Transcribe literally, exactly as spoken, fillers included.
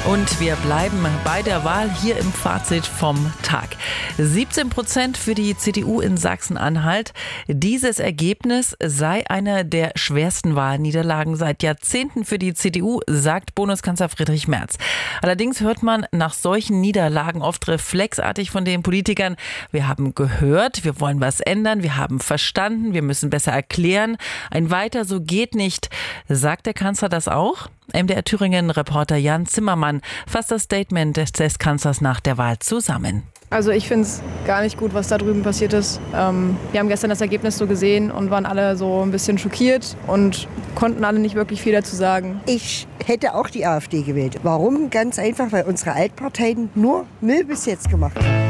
Und wir bleiben bei der Wahl hier im Fazit vom Tag. siebzehn Prozent für die C D U in Sachsen-Anhalt. Dieses Ergebnis sei eine der schwersten Wahlniederlagen seit Jahrzehnten für die C D U, sagt Bundeskanzler Friedrich Merz. Allerdings hört man nach solchen Niederlagen oft reflexartig von den Politikern: Wir haben gehört, wir wollen was ändern, wir haben verstanden, wir müssen besser erklären. Ein Weiter so geht nicht. Sagt der Kanzler das auch? M D R Thüringen-Reporter Jan Zimmermann fasst das Statement des, des Kanzlers nach der Wahl zusammen. Also ich finde es gar nicht gut, was da drüben passiert ist. Ähm, wir haben gestern das Ergebnis so gesehen und waren alle so ein bisschen schockiert und konnten alle nicht wirklich viel dazu sagen. Ich hätte auch die AfD gewählt. Warum? Ganz einfach, weil unsere Altparteien nur Müll bis jetzt gemacht haben.